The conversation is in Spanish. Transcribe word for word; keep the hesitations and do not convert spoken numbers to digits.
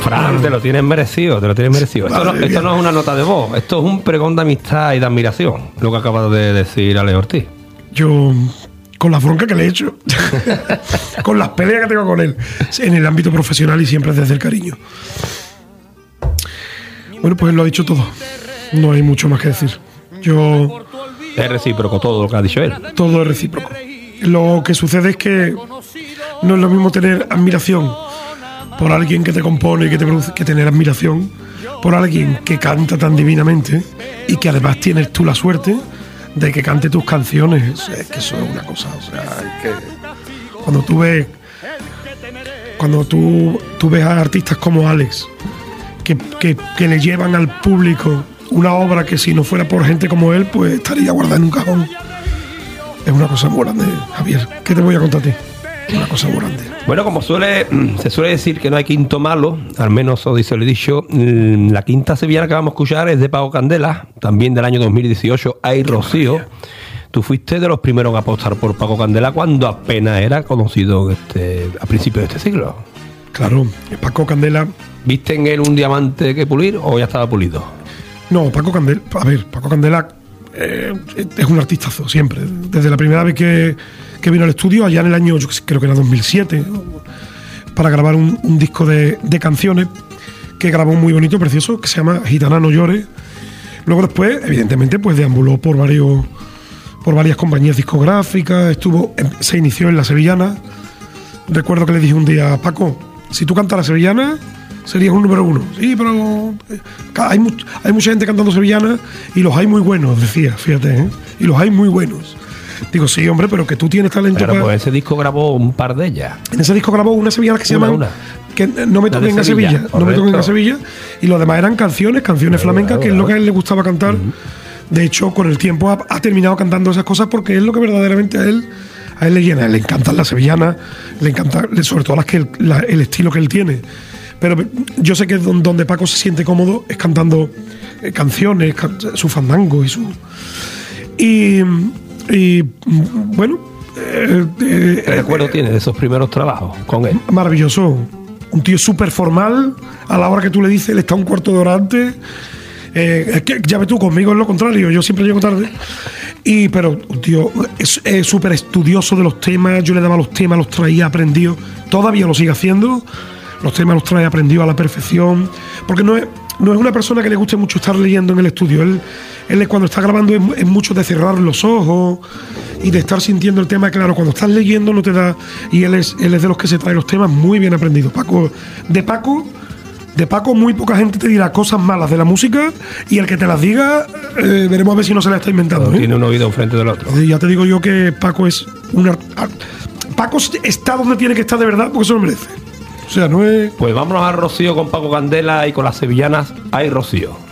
Fran, te lo tienes merecido, te lo tienes merecido. Esto, no, esto no es una nota de voz, esto es un pregón de amistad y de admiración, lo que acaba de decir Ale Ortiz. Yo, con la bronca que le he hecho, con las peleas que tengo con él, en el ámbito profesional y siempre desde el cariño. Bueno, pues lo ha dicho todo. No hay mucho más que decir. Yo... Es recíproco todo lo que ha dicho él. Todo es recíproco. Lo que sucede es que no es lo mismo tener admiración por alguien que te compone y que te produce, que tener admiración por alguien que canta tan divinamente y que además tienes tú la suerte de que cante tus canciones. Es que eso es una cosa, o sea, es que cuando tú ves cuando tú, tú ves a artistas como Alex que, que, que le llevan al público una obra que si no fuera por gente como él, pues estaría guardada en un cajón. Es una cosa muy grande, Javier. ¿Qué te voy a contar a ti? Una cosa muy grande. Bueno, como suele se suele decir que no hay quinto malo, al menos os dice lo he dicho, la quinta sevillana que vamos a escuchar es de Paco Candela, también del año dos mil dieciocho, Ay Rocío. Tú fuiste de los primeros en apostar por Paco Candela cuando apenas era conocido este, a principios de este siglo. Claro, Paco Candela... ¿Viste en él un diamante que pulir o ya estaba pulido? No, Paco Candela... A ver, Paco Candela eh, es un artistazo, siempre. Desde la primera vez que, que vino al estudio, allá en el año, yo creo que era dos mil siete, para grabar un, un disco de, de canciones que grabó muy bonito, precioso, que se llama Gitana no llores. Luego después, evidentemente, pues deambuló por varios... por varias compañías discográficas, estuvo, se inició en La Sevillana. Recuerdo que le dije un día, Paco, si tú cantas La Sevillana, serías un número uno. Sí, pero eh, hay, mu- hay mucha gente cantando Sevillana y los hay muy buenos, decía, fíjate, ¿eh? Y los hay muy buenos. Digo, sí, hombre, pero que tú tienes talento. Claro, para... pues ese disco grabó un par de ellas. En ese disco grabó una sevillana que se llama que no me toquen a Sevilla, Sevilla no me toquen a Sevilla, y los demás eran canciones, canciones claro, flamencas, claro, que es lo que a él le gustaba cantar. Uh-huh. De hecho, con el tiempo ha, ha terminado cantando esas cosas porque es lo que verdaderamente a él, a él le llena. A él le encantan las sevillanas, le encanta, sobre todo las que el, la, el estilo que él tiene. Pero yo sé que donde Paco se siente cómodo es cantando eh, canciones, can, su fandango y su... Y, y bueno... Eh, eh, ¿Qué recuerdo eh, tiene de esos primeros trabajos con él? Maravilloso. Un tío súper formal. A la hora que tú le dices, él está un cuarto de hora antes. Eh, es que ya ves tú, conmigo es lo contrario, yo siempre llego tarde. Y, pero, tío, es súper estudioso de los temas. Yo le daba los temas, los traía aprendidos. Todavía lo sigue haciendo. Los temas los trae aprendidos a la perfección. Porque no es, no es una persona que le guste mucho estar leyendo en el estudio. Él, él cuando está grabando es, es mucho de cerrar los ojos y de estar sintiendo el tema. Claro, cuando estás leyendo no te da. Y él es, él es de los que se trae los temas muy bien aprendidos. Paco, de Paco. De Paco muy poca gente te dirá cosas malas de la música y el que te las diga eh, veremos a ver si no se la está inventando. ¿eh? Tiene un oído enfrente del otro. Eh, ya te digo yo que Paco es un art- Paco está donde tiene que estar de verdad porque se lo merece. O sea, no es... Pues vámonos a Rocío con Paco Candela y con las sevillanas Ay Rocío.